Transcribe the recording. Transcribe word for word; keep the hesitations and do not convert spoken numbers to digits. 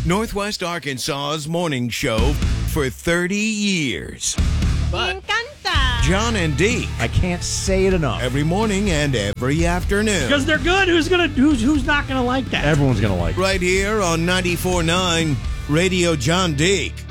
Northwest Arkansas's morning show for thirty years. But Encanta. John and Deke. I can't say it enough. Every morning and every afternoon. Because they're good. Who's gonna? Who's who's not gonna like that? Everyone's going to like it. Right here on ninety-four point nine Radio John Deke.